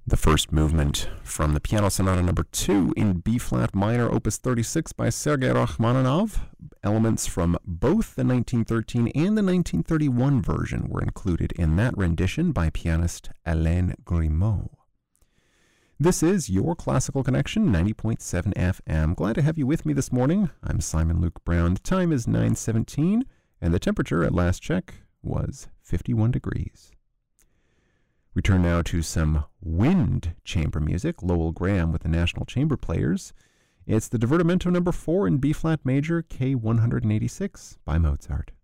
The first movement from the Piano Sonata No. 2 in B-flat minor, Opus 36 by Sergei Rachmaninoff. Elements from both the 1913 and the 1931 version were included in that rendition by pianist Alain Grimaud. This is your Classical Connection, 90.7 FM. Glad to have you with me this morning. I'm Simon Luke Brown. The time is 9:17, and the temperature at last check was 51 degrees. We turn now to some wind chamber music. Lowell Graham with the National Chamber Players. It's the Divertimento No. 4 in B-flat major, K186 by Mozart.